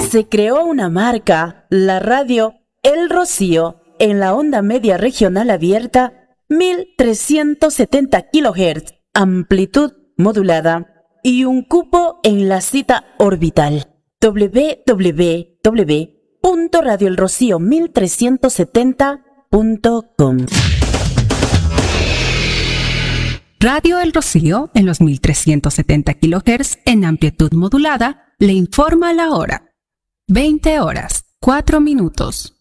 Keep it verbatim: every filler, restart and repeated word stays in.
se creó una marca, la radio El Rocío, en la onda media regional abierta, mil trescientos setenta kilohertz, amplitud modulada, y un cupo en la cita orbital doble u doble u doble u punto radio el rocío mil trescientos setenta punto com. Radio El Rocío, en los mil trescientos setenta kilohertz en amplitud modulada, le informa la hora. veinte horas, cuatro minutos.